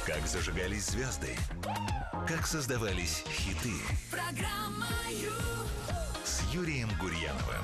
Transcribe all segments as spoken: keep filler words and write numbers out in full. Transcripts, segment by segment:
Как зажигались звезды, как создавались хиты. Программа «Ю». С Юрием Гурьяновым.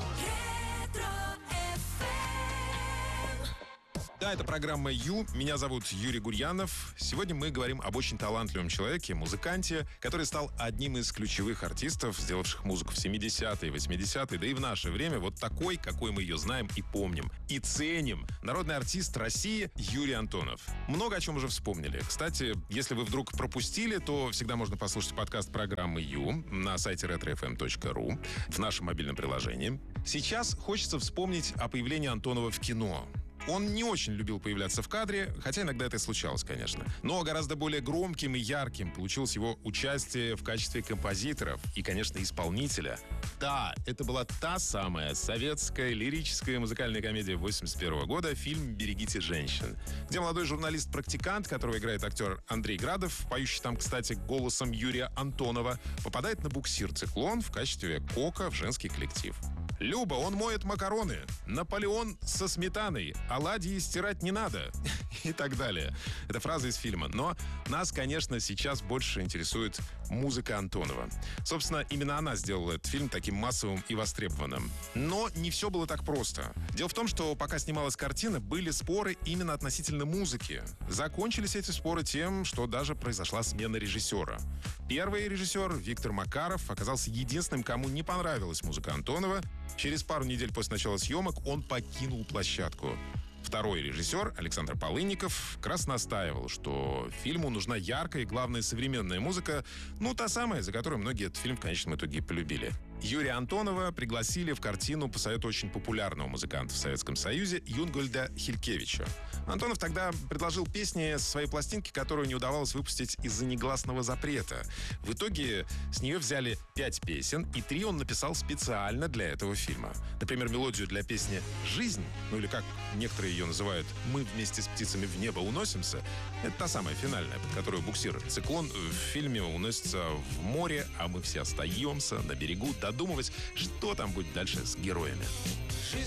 Да, это программа «Ю». Меня зовут Юрий Гурьянов. Сегодня мы говорим об очень талантливом человеке, музыканте, который стал одним из ключевых артистов, сделавших музыку в семидесятые, восьмидесятые, да и в наше время вот такой, какой мы ее знаем и помним. И ценим. Народный артист России Юрий Антонов. Много о чем уже вспомнили. Кстати, если вы вдруг пропустили, то всегда можно послушать подкаст программы «Ю» на сайте ретро эф эм точка ру в нашем мобильном приложении. Сейчас хочется вспомнить о появлении Антонова в кино. Он не очень любил появляться в кадре, хотя иногда это и случалось, конечно. Но гораздо более громким и ярким получилось его участие в качестве композитора и, конечно, исполнителя. Да, это была та самая советская лирическая музыкальная комедия восемьдесят первого года, фильм «Берегите женщин», где молодой журналист-практикант, которого играет актер Андрей Градов, поющий там, кстати, голосом Юрия Антонова, попадает на буксир «Циклон» в качестве кока в женский коллектив. Люба, он моет макароны. Наполеон со сметаной. Оладьи стирать не надо. И так далее. Это фраза из фильма. Но нас, конечно, сейчас больше интересует музыка Антонова. Собственно, именно она сделала этот фильм таким массовым и востребованным. Но не все было так просто. Дело в том, что пока снималась картина, были споры именно относительно музыки. Закончились эти споры тем, что даже произошла смена режиссера. Первый режиссер, Виктор Макаров, оказался единственным, кому не понравилась музыка Антонова. Через пару недель после начала съемок он покинул площадку. Второй режиссер, Александр Полынников, как раз настаивал, что фильму нужна яркая и, главное, современная музыка, ну, та самая, за которую многие этот фильм в конечном итоге и полюбили. Юрия Антонова пригласили в картину по совету очень популярного музыканта в Советском Союзе Юнгольда Хилькевича. Антонов тогда предложил песни со своей пластинки, которую не удавалось выпустить из-за негласного запрета. В итоге с нее взяли пять песен, и три он написал специально для этого фильма. Например, мелодию для песни «Жизнь», ну или как некоторые ее называют «Мы вместе с птицами в небо уносимся». Это та самая финальная, под которую буксир «Циклон» в фильме уносится в море, а мы все остаемся на берегу додумывать, что там будет дальше с героями.